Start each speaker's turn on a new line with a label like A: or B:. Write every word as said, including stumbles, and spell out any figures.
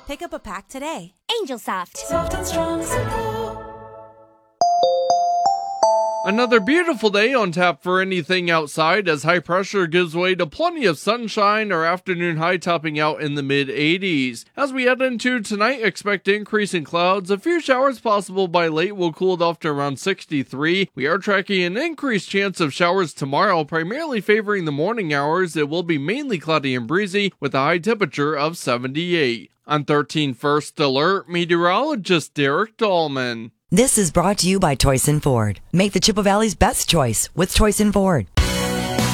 A: Pick up a pack today.
B: Angel Soft.
C: Soft and strong, simple.
D: Another beautiful day on tap for anything outside as high pressure gives way to plenty of sunshine, our afternoon high topping out in the mid eighties. As we head into tonight, expect increasing clouds. A few showers possible by late will cool it off to around sixty-three. We are tracking an increased chance of showers tomorrow, primarily favoring the morning hours. It will be mainly cloudy and breezy with a high temperature of seventy-eight. On thirteen First Alert, meteorologist Derek Dahlman.
E: This is brought to you by Toyson Ford. Make the Chippewa Valley's best choice with Toyson Ford.